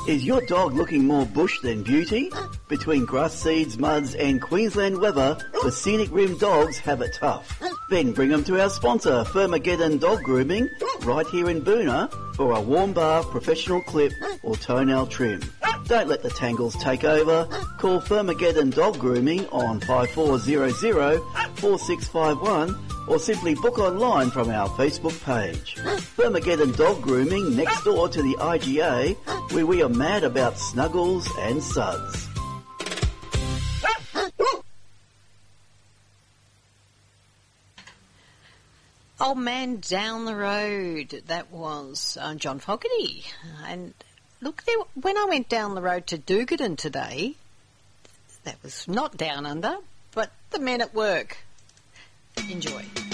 Is your dog looking more bush than beauty? Between grass seeds, muds and Queensland weather, the Scenic Rim dogs have it tough. Then bring them to our sponsor, Firmageddon Dog Grooming, right here in Boona, for a warm bath, professional clip or toenail trim. Don't let the tangles take over. Call Firmageddon Dog Grooming on 5400 4651 or simply book online from our Facebook page. Firmageddon Dog Grooming next door to the IGA, where we are mad about snuggles and suds. Old Man Down the Road, that was John Fogerty. And look, when I went down the road to Doogadin today, that was not down under, but the men at work. Enjoy.